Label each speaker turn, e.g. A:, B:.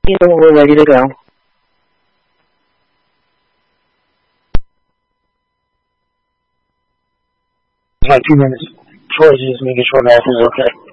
A: We're ready to go. Like 2 minutes. Troy's just making sure that is okay.